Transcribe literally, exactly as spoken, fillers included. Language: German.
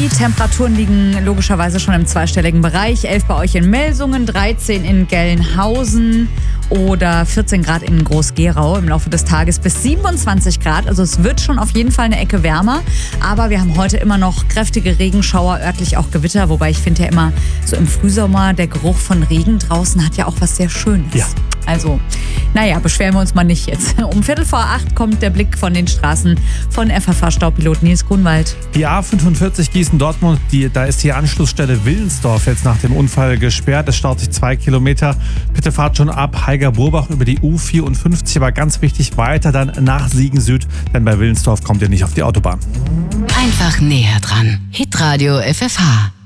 Temperaturen liegen logischerweise schon im zweistelligen Bereich. elf bei euch in Melsungen, dreizehn in Gelnhausen oder vierzehn Grad in Groß-Gerau. Im Laufe des Tages bis siebenundzwanzig Grad. Also es wird schon auf jeden Fall eine Ecke wärmer. Aber wir haben heute immer noch kräftige Regenschauer, örtlich auch Gewitter. Wobei ich finde ja immer so im Frühsommer, der Geruch von Regen draußen hat ja auch was sehr Schönes. Ja. Also, naja, beschweren wir uns mal nicht jetzt. Um Viertel vor acht kommt der Blick von den Straßen von F F H-Staupilot Nils Grunwald. Die A fünfundvierzig Gießen-Dortmund, die, da ist die Anschlussstelle Willensdorf jetzt nach dem Unfall gesperrt. Es staut sich zwei Kilometer. Bitte fahrt schon ab Heiger-Burbach über die U vierundfünfzig, aber ganz wichtig, weiter dann nach Siegen Süd, denn bei Willensdorf kommt ihr nicht auf die Autobahn. Einfach näher dran. Hitradio F F H.